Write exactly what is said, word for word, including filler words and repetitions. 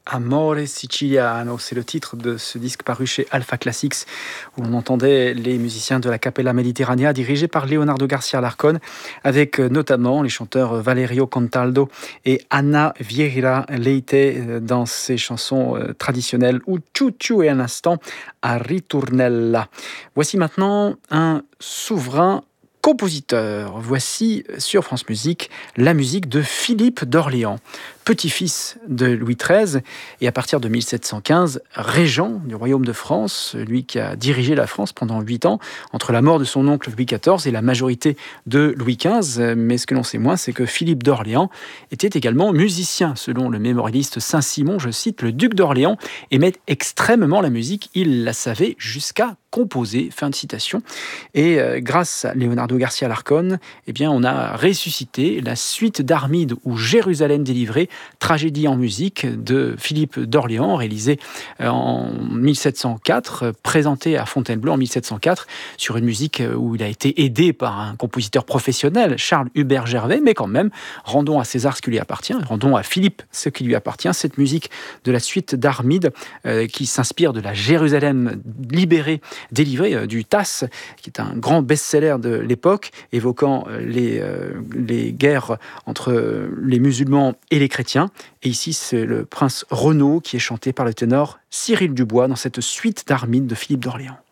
Amore Siciliano, c'est le titre de ce disque paru chez Alpha Classics, où l'on entendait les musiciens de la Capella Mediterranea dirigés par Leonardo Garcia Larcón, avec notamment les chanteurs Valerio Contaldo et Ana Vieira Leite dans ses chansons traditionnelles ou Chuchu et un instant à Ritornella. Voici maintenant un souverain compositeur. Voici sur France Musique la musique de Philippe d'Orléans, petit-fils de Louis treize et à partir de mille sept cent quinze, régent du royaume de France, lui qui a dirigé la France pendant huit ans, entre la mort de son oncle Louis quatorze et la majorité de Louis quinze. Mais ce que l'on sait moins, c'est que Philippe d'Orléans était également musicien. Selon le mémorialiste Saint-Simon, je cite, le duc d'Orléans aimait extrêmement la musique, il la savait jusqu'à composer, fin de citation. Et euh, grâce à Leonardo Garcia Larcón, eh bien, on a ressuscité la suite d'Armide ou Jérusalem délivrée, tragédie en musique de Philippe d'Orléans, réalisée en mille sept cent quatre, présentée à Fontainebleau en mille sept cent quatre, sur une musique où il a été aidé par un compositeur professionnel, Charles Hubert Gervais, mais quand même, rendons à César ce qui lui appartient, rendons à Philippe ce qui lui appartient, cette musique de la suite d'Armide, euh, qui s'inspire de la Jérusalem libérée, délivrée euh, du Tasse, qui est un grand best-seller de l'époque, évoquant euh, les, euh, les guerres entre les musulmans et les chrétiens. Et ici, c'est le prince Renaud qui est chanté par le ténor Cyril Dubois dans cette suite d'Armide de Philippe d'Orléans.